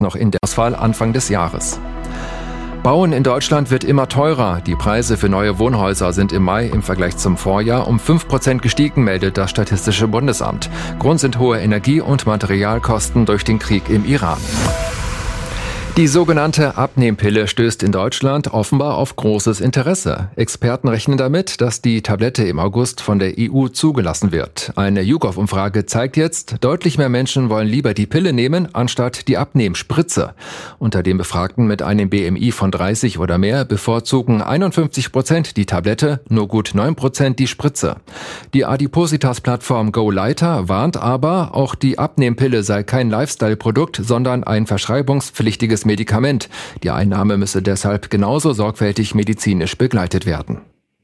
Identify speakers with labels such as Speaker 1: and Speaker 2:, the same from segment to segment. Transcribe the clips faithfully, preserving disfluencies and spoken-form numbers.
Speaker 1: noch in der Auswahl Anfang des Jahres. Bauen in Deutschland wird immer teurer. Die Preise für neue Wohnhäuser sind im Mai im Vergleich zum Vorjahr um fünf Prozent gestiegen, meldet das Statistische Bundesamt. Grund sind hohe Energie- und Materialkosten durch den Krieg im Iran. Die sogenannte Abnehmpille stößt in Deutschland offenbar auf großes Interesse. Experten rechnen damit, dass die Tablette im August von der E U zugelassen wird. Eine YouGov-Umfrage zeigt jetzt, deutlich mehr Menschen wollen lieber die Pille nehmen, anstatt die Abnehmspritze. Unter den Befragten mit einem B M I von dreißig oder mehr bevorzugen einundfünfzig Prozent die Tablette, nur gut neun Prozent die Spritze. Die Adipositas-Plattform GoLighter warnt aber, auch die Abnehmpille sei kein Lifestyle-Produkt, sondern ein verschreibungspflichtiges Medikament. Die Einnahme müsse deshalb genauso sorgfältig medizinisch begleitet werden.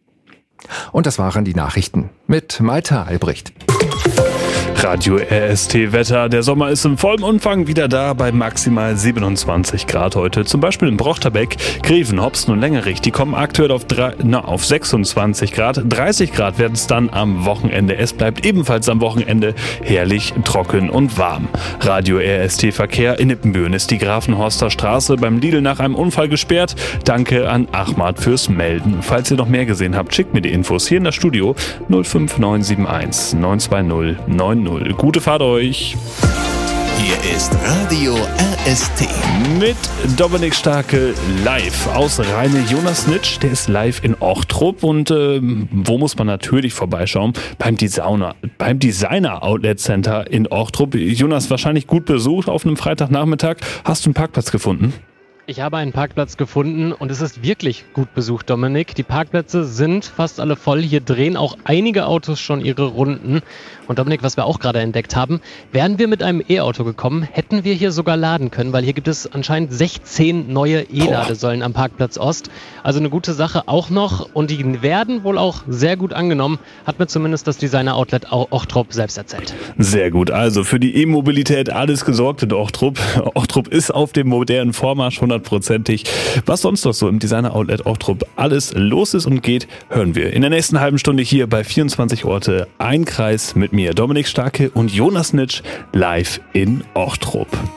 Speaker 1: Und das waren die Nachrichten mit Malte Albrecht.
Speaker 2: Radio R S T Wetter. Der Sommer ist im vollen Umfang wieder da bei maximal siebenundzwanzig Grad heute. Zum Beispiel in Brochterbeck, Greven, Hopsten und Längerich. Die kommen aktuell auf, drei, na, auf sechsundzwanzig Grad. dreißig Grad werden es dann am Wochenende. Es bleibt ebenfalls am Wochenende herrlich trocken und warm. Radio R S T Verkehr in Ippenbüren ist die Grafenhorster Straße beim Lidl nach einem Unfall gesperrt. Danke an Ahmad fürs Melden. Falls ihr noch mehr gesehen habt, schickt mir die Infos hier in das Studio null fünf neun sieben eins neun zwei null neun null. Gute Fahrt euch.
Speaker 3: Hier ist Radio R S T.
Speaker 2: Mit Dominik Starke live aus Rheine. Jonas Nitsch, der ist live in Ochtrup. Und äh, wo muss man natürlich vorbeischauen? Beim Designer, beim Designer Outlet Center in Ochtrup. Jonas, wahrscheinlich gut besucht auf einem Freitagnachmittag. Hast du einen Parkplatz gefunden?
Speaker 4: Ich habe einen Parkplatz gefunden und es ist wirklich gut besucht, Dominik. Die Parkplätze sind fast alle voll. Hier drehen auch einige Autos schon ihre Runden. Und Dominik, was wir auch gerade entdeckt haben, wären wir mit einem E-Auto gekommen, hätten wir hier sogar laden können, weil hier gibt es anscheinend sechzehn neue E-Ladesäulen am Parkplatz Ost. Also eine gute Sache auch noch und die werden wohl auch sehr gut angenommen, hat mir zumindest das Designer Outlet Ochtrup selbst erzählt.
Speaker 2: Sehr gut, also für die E-Mobilität alles gesorgt in Ochtrup. Ochtrup ist auf dem modernen Vormarsch hundertprozentig. Was sonst noch so im Designer Outlet Ochtrup alles los ist und geht, hören wir in der nächsten halben Stunde hier bei vierundzwanzig Orte. Ein Kreis mit mir, Dominik Starke und Jonas Nitsch, live in Ochtrup.